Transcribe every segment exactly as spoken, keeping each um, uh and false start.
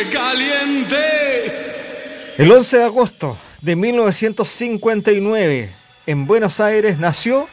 me caliente. El once de agosto de mil novecientos cincuenta y nueve, en Buenos Aires, nació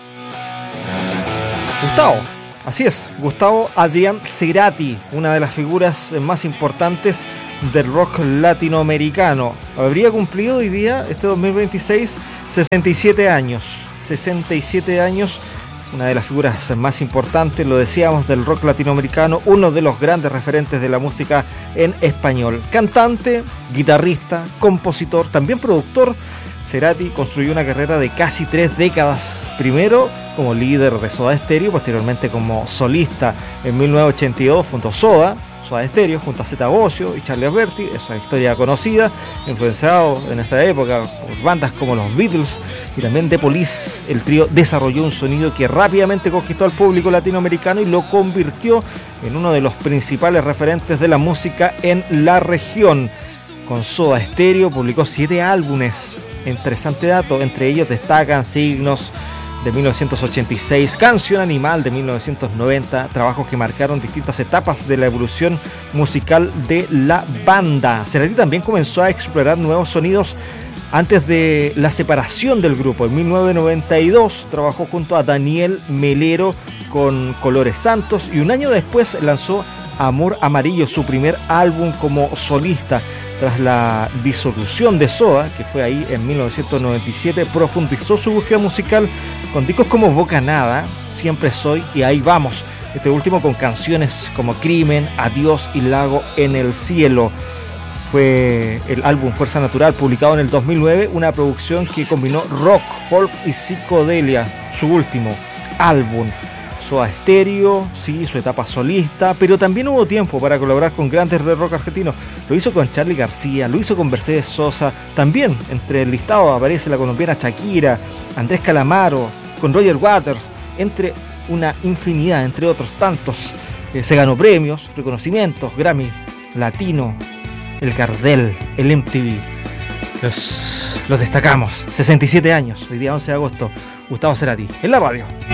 Gustavo. Así es, Gustavo Adrián Cerati, una de las figuras más importantes del rock latinoamericano. Habría cumplido hoy día, este dos mil veintiséis, sesenta y siete años. sesenta y siete años, una de las figuras más importantes, lo decíamos, del rock latinoamericano, uno de los grandes referentes de la música en español. Cantante, guitarrista, compositor, también productor, Cerati construyó una carrera de casi tres décadas. Primero como líder de Soda Stereo, posteriormente como solista en mil novecientos ochenta y dos junto a Soda, Soda Stereo, junto a Zeta Bosio y Charlie Alberti. Esa historia conocida, influenciado en esa época por bandas como los Beatles y también The Police. El trío desarrolló un sonido que rápidamente conquistó al público latinoamericano y lo convirtió en uno de los principales referentes de la música en la región. Con Soda Stereo publicó siete álbumes. Interesante dato, entre ellos destacan Signos de mil novecientos ochenta y seis, Canción Animal de mil novecientos noventa, trabajos que marcaron distintas etapas de la evolución musical de la banda. Cerati también comenzó a explorar nuevos sonidos antes de la separación del grupo. En mil novecientos noventa y dos trabajó junto a Daniel Melero con Colores Santos y un año después lanzó Amor Amarillo, su primer álbum como solista. Tras la disolución de Soda, que fue ahí en mil novecientos noventa y siete, profundizó su búsqueda musical con discos como Bocanada, Siempre Soy y Ahí Vamos. Este último con canciones como Crimen, Adiós y Lago en el Cielo. Fue el álbum Fuerza Natural, publicado en el dos mil nueve, una producción que combinó rock, folk y psicodelia. Su último álbum. Soda Stereo, sí, su etapa solista, pero también hubo tiempo para colaborar con grandes del rock argentino. Lo hizo con Charly García, lo hizo con Mercedes Sosa, también entre el listado aparece la colombiana Shakira, Andrés Calamaro, con Roger Waters, entre una infinidad, entre otros tantos. Eh, se ganó premios, reconocimientos, Grammy Latino, el Gardel, el M T V. Los, los destacamos, sesenta y siete años, hoy día once de agosto, Gustavo Cerati, en la radio.